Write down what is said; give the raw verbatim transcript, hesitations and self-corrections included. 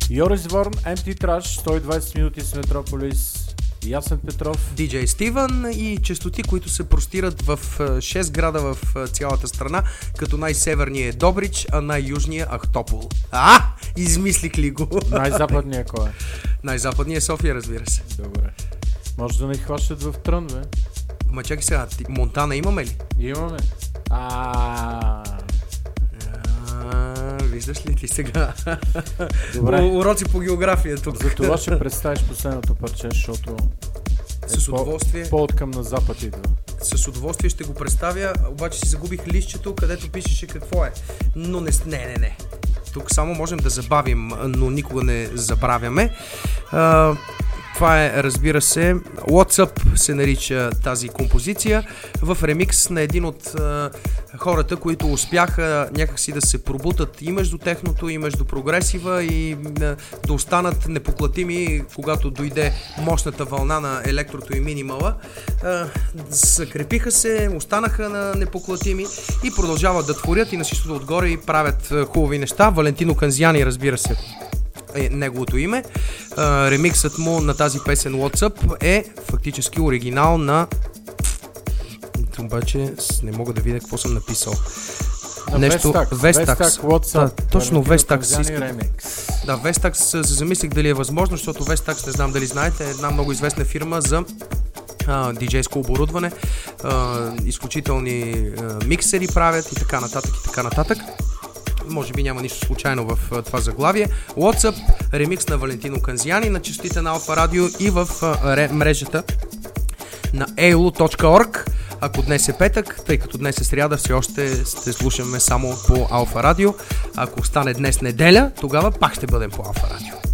Йорис Ворн, Empty Trash, сто и двайсет минути с Метрополис, Ясен Петров, Диджей Стивън и честоти, които се простират в шест града в цялата страна, като най-северният е Добрич, а най-южният Ахтопол. А, измислих ли го? Най-западният кой е? Най-западният е София, разбира се. Добре. Може да не хващат в Трън, бе? Ма чакай сега, Монтана имаме ли? Имаме. А. Виждаш ли ти сега? Добре. Уроци по география тук. За това ще представиш последното парче, защото с удоволствие. По, по-откъм на запад идва. С удоволствие ще го представя, обаче си загубих листчето, където пишеше какво е. Но не, не, не, не. Тук само можем да забавим, но никога не забравяме. А, това е, разбира се, What's Up се нарича тази композиция, в ремикс на един от а, хората, които успяха някакси да се пробутат и между техното, и между прогресива и а, да останат непоклатими, когато дойде мощната вълна на електрото и минимала. А, съкрепиха се, останаха на непоклатими и продължават да творят и на всичкото отгоре и правят хубави неща. Валентино Канзияни, разбира се, е неговото име. Uh, ремиксът му на тази песен What's Up е фактически оригинал на... Обаче не мога да видя какво съм написал. На нещо... Vestax. Vestax. Vestax, What's Up. Да, точно Vestax. Ремикс. Да, Vestax се замислих дали е възможно, защото Vestax, не знам дали знаете, е една много известна фирма за Uh, диджейско оборудване, uh, изключителни uh, миксери правят и така нататък и така нататък. Може би няма нищо случайно в uh, това заглавие. What's Up, ремикс на Валентино Канзияни на честотите на Алфа Радио и в uh, мрежата на ей ел ю точка орг. Ако днес е петък, тъй като днес е сряда, все още ще слушаме само по Алфа Радио. Ако стане днес неделя, тогава пак ще бъдем по Алфа Радио.